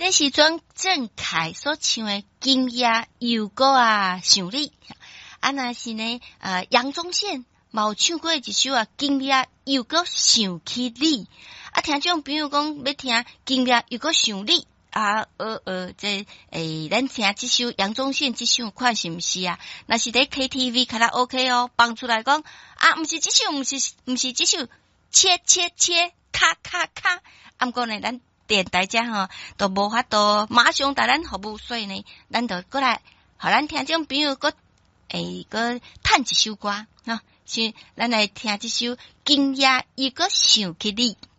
这时阵郑恺所唱的《今夜又搁想你》，若是呢杨宗宪冇唱过一首《今夜又搁想起你》，听众朋友讲要听《今夜又搁想你》。咱听这首杨宗宪这首看是毋是啊？若是在 KTV 卡拉 OK 哦，放出来讲毋是这首，毋是这首，切切切，咔咔咔。毋过呢，咱电台遮吼都无法度马上带咱服务，所以呢，咱就过来，互咱听众朋友个趁一首歌，是咱来听这首《今夜又搁想起你》。